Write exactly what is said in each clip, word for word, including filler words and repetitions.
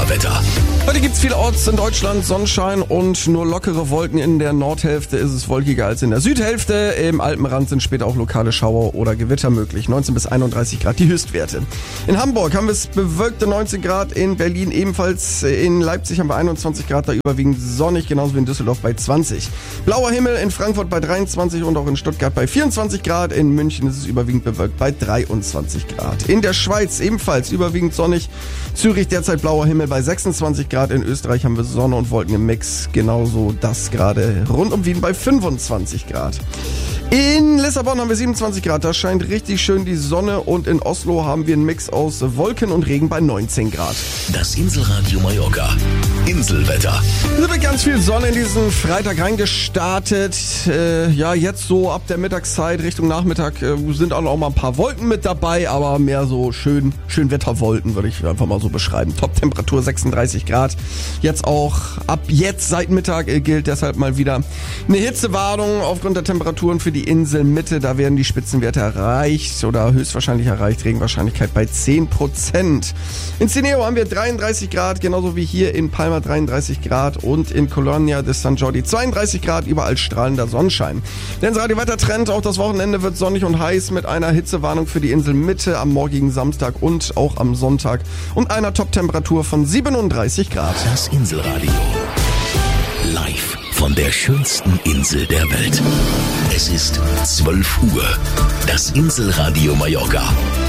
Mallorca-Wetter. Heute gibt's vielerorts in Deutschland Sonnenschein und nur lockere Wolken. In der Nordhälfte ist es wolkiger als in der Südhälfte. Im Alpenrand sind später auch lokale Schauer oder Gewitter möglich. neunzehn bis einunddreißig Grad die Höchstwerte. In Hamburg haben wir es bewölkte neunzehn Grad, in Berlin ebenfalls. In Leipzig haben wir einundzwanzig Grad, da überwiegend sonnig, genauso wie in Düsseldorf bei zwanzig. Blauer Himmel in Frankfurt bei dreiundzwanzig und auch in Stuttgart bei vierundzwanzig Grad. In München ist es überwiegend bewölkt bei dreiundzwanzig Grad. In der Schweiz ebenfalls überwiegend sonnig. Zürich derzeit blauer Himmel bei sechsundzwanzig Grad. In Österreich haben wir Sonne und Wolken im Mix. Genauso das gerade rund um Wien bei fünfundzwanzig Grad. In Lissabon haben wir siebenundzwanzig Grad, da scheint richtig schön die Sonne, und in Oslo haben wir einen Mix aus Wolken und Regen bei neunzehn Grad. Das Inselradio Mallorca. Inselwetter. Es wird ganz viel Sonne in diesen Freitag reingestartet. Äh, ja, jetzt so ab der Mittagszeit Richtung Nachmittag äh, sind auch noch mal ein paar Wolken mit dabei, aber mehr so schön, schön Wetterwolken würde ich einfach mal so beschreiben. Top-Temperatur sechsunddreißig Grad. Jetzt auch ab jetzt seit Mittag äh, gilt deshalb mal wieder eine Hitzewarnung aufgrund der Temperaturen für die Inselmitte. Da werden die Spitzenwerte erreicht oder höchstwahrscheinlich erreicht. Regenwahrscheinlichkeit bei zehn Prozent. In Cineo haben wir dreiunddreißig Grad, genauso wie hier in Palma dreiunddreißig Grad und in Colonia de San Jordi zweiunddreißig Grad, überall strahlender Sonnenschein. Der Inselradio-Wettertrend, auch das Wochenende wird sonnig und heiß mit einer Hitzewarnung für die Inselmitte am morgigen Samstag und auch am Sonntag und einer Top-Temperatur von siebenunddreißig Grad. Das Inselradio. Live von der schönsten Insel der Welt. Es ist zwölf Uhr. Das Inselradio Mallorca.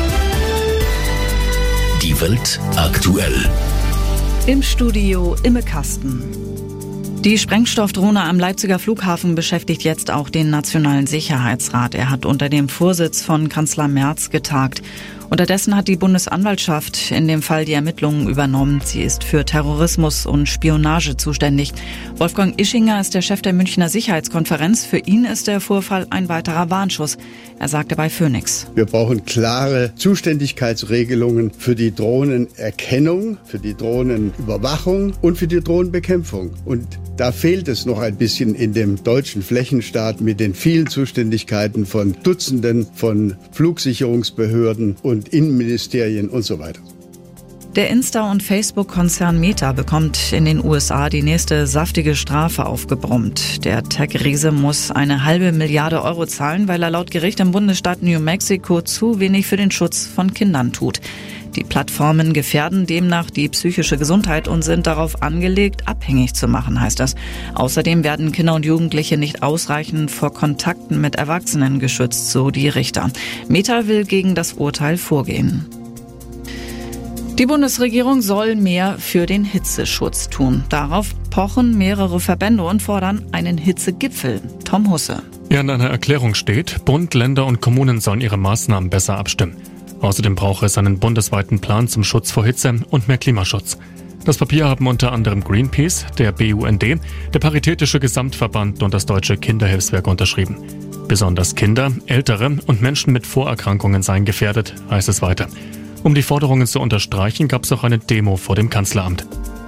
Die Welt aktuell. Im Studio Imme Kasten. Die Sprengstoffdrohne am Leipziger Flughafen beschäftigt jetzt auch den Nationalen Sicherheitsrat. Er hat unter dem Vorsitz von Kanzler Merz getagt. Unterdessen hat die Bundesanwaltschaft in dem Fall die Ermittlungen übernommen. Sie ist für Terrorismus und Spionage zuständig. Wolfgang Ischinger ist der Chef der Münchner Sicherheitskonferenz. Für ihn ist der Vorfall ein weiterer Warnschuss. Er sagte bei Phoenix: Wir brauchen klare Zuständigkeitsregelungen für die Drohnenerkennung, für die Drohnenüberwachung und für die Drohnenbekämpfung. Und da fehlt es noch ein bisschen in dem deutschen Flächenstaat mit den vielen Zuständigkeiten von Dutzenden von Flugsicherungsbehörden und Innenministerien und so weiter. Der Insta- und Facebook-Konzern Meta bekommt in den U S A die nächste saftige Strafe aufgebrummt. Der Tech-Riese muss eine halbe Milliarde Euro zahlen, weil er laut Gericht im Bundesstaat New Mexico zu wenig für den Schutz von Kindern tut. Die Plattformen gefährden demnach die psychische Gesundheit und sind darauf angelegt, abhängig zu machen, heißt das. Außerdem werden Kinder und Jugendliche nicht ausreichend vor Kontakten mit Erwachsenen geschützt, so die Richter. Meta will gegen das Urteil vorgehen. Die Bundesregierung soll mehr für den Hitzeschutz tun. Darauf pochen mehrere Verbände und fordern einen Hitzegipfel. Tom Husse. Ja, in einer Erklärung steht, Bund, Länder und Kommunen sollen ihre Maßnahmen besser abstimmen. Außerdem brauche es einen bundesweiten Plan zum Schutz vor Hitze und mehr Klimaschutz. Das Papier haben unter anderem Greenpeace, der B U N D, der Paritätische Gesamtverband und das Deutsche Kinderhilfswerk unterschrieben. Besonders Kinder, Ältere und Menschen mit Vorerkrankungen seien gefährdet, heißt es weiter. Um die Forderungen zu unterstreichen, gab es auch eine Demo vor dem Kanzleramt.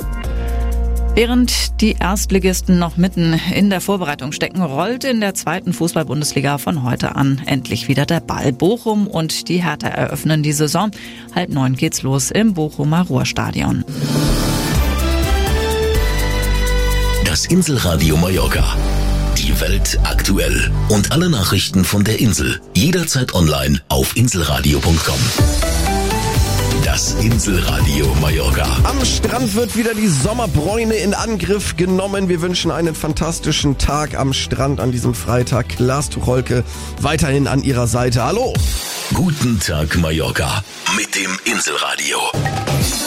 Während die Erstligisten noch mitten in der Vorbereitung stecken, rollt in der zweiten Fußball-Bundesliga von heute an endlich wieder der Ball. Bochum und die Hertha eröffnen die Saison. Halb neun geht's los im Bochumer Ruhrstadion. Das Inselradio Mallorca. Die Welt aktuell. Und alle Nachrichten von der Insel. Jederzeit online auf inselradio punkt com. Das Inselradio Mallorca. Am Strand wird wieder die Sommerbräune in Angriff genommen. Wir wünschen einen fantastischen Tag am Strand an diesem Freitag. Lars Tucholke weiterhin an Ihrer Seite. Hallo. Guten Tag Mallorca mit dem Inselradio.